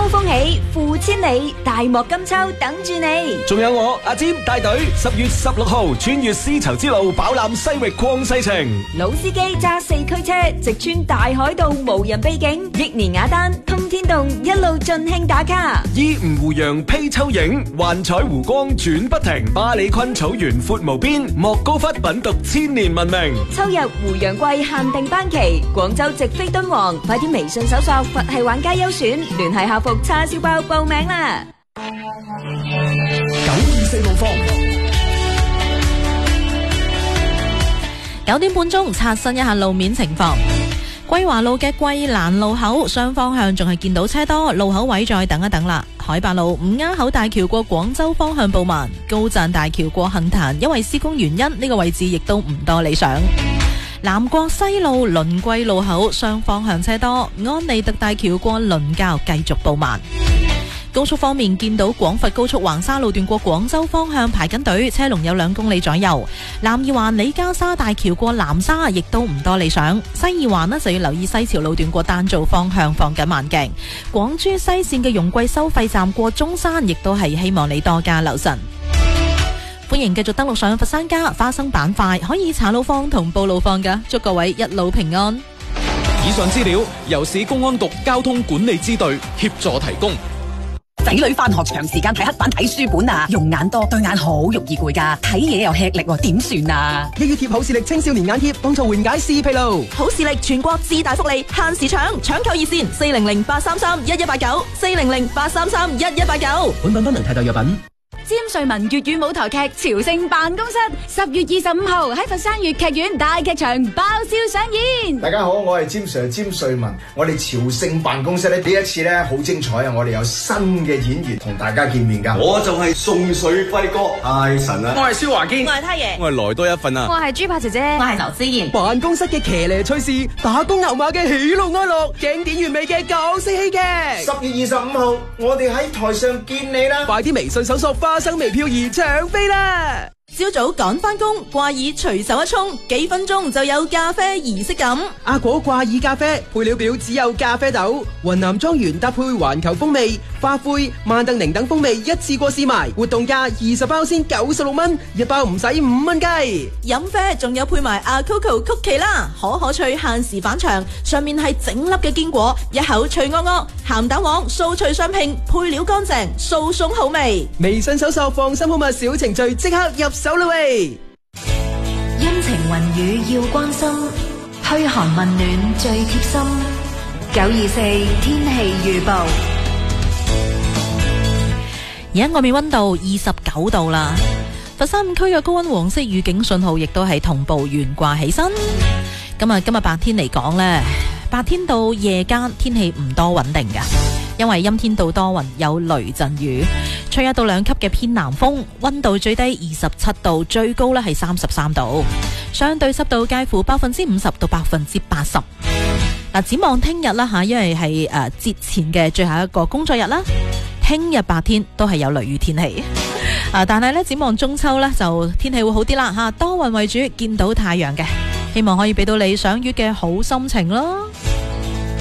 風起，付千里，大漠金秋等住你。 仲有我阿占帶隊10月16號穿越絲綢之路，飽覽西域曠世情。 老司機揸4驅車，直穿大海道無人秘境，益年雅丹通天洞一路盡興打卡。 依吳湖洋披秋影，幻彩湖光轉不停。巴里坤草原闊無邊，莫高窟品讀千年文明。 秋日湖洋季限定班期，廣州直飛敦煌，快啲微信搜索佛系玩家優選，聯繫客服叉燒包報名啦。 924路況 9點半鐘刷新一下路面情況。桂華路嘅桂蘭路口雙方向仲係見到車多，路口位再等一等啦。海八路五鴉口大橋過廣州方向步慢，高贊大橋過杏壇因為施工原因，呢個位置亦都唔多理想。南國西路輪桂路口雙方向車多，安利特大橋過倫教繼續步慢。高速方面，見到廣佛高速橫沙路段過廣州方向排緊隊，車龍有2公里左右。南二環李家沙大橋過南沙亦都唔多理想。西二環呢就要留意西樵路段過丹灶方向放緊慢鏡。廣珠西線嘅容桂收費站過中山亦都係希望你多加留神。歡迎繼續登錄上佛山家花生板塊，可以查路況同報路況㗎，祝各位一路平安。 以上資料由市公安局交通管理支隊協助提供。 仔女翻學長時間睇黑板睇書本啊，用眼多對眼好容易攰噶，睇嘢又吃力喎，點算啊？ 一於貼好視力青少年眼貼，幫助緩解視疲勞。 好視力全國自大福利，限時搶購熱線400-833-1189，400-833-1189。 本品不能替代藥品。 詹瑞文粵語舞台劇《朝聖辦公室》10月25號喺佛山粵劇院大劇場爆笑上演。 大家好，我係詹 Sir 詹瑞文。我哋朝聖辦公室呢一次呢好精彩啊！我哋有新嘅演員同大家見面噶。我就係宋水輝哥，太神啦！我係蕭華堅， 我係太爺，我係來多一份啊！ 我係豬扒姐姐，我係劉思妍。 辦公室嘅騎呢趣事，打工牛馬嘅喜怒哀樂，經典完美嘅港式戲劇。 10月25號，我哋喺台上見你啦！ 快啲微信搜索花生微漂兒搶飛啦！ 朝早趕返工，掛耳隨手一沖，幾分鐘就有咖啡儀式感。 阿果掛耳咖啡配料表只有咖啡豆、雲南莊園搭配環球風味、花灰、曼特寧等風味一次過試埋，活動價20包先96蚊，一包唔使5蚊雞。 飲啡仲有配埋阿 Coco 曲奇啦，可脆限時返場，上面係整粒嘅堅果，一口脆噏噏，鹹蛋黃酥脆相拼，配料乾淨，酥鬆好味。 微信搜索放心好物小程序，即刻入手啦喂！ 陰晴雲雨要關心，噓寒問暖最貼心。924天氣預報。 而家外面溫度29度啦，佛山5區嘅高溫黃色預警信號亦都係同步懸掛起身。今日白天嚟講呢，白天到夜間天氣唔多穩定㗎，因為陰天到多雲，有雷陣雨，吹1到2級嘅偏南風，溫度最低27度，最高咧係33度，相對濕度介乎50%到80%。嗱，展望聽日啦吓，因為係節前嘅最後一個工作日啦，聽日白天都係有雷雨天氣。但係咧展望中秋咧就天氣會好啲啦吓，多雲為主，見到太陽嘅，希望可以俾到你賞月嘅好心情咯。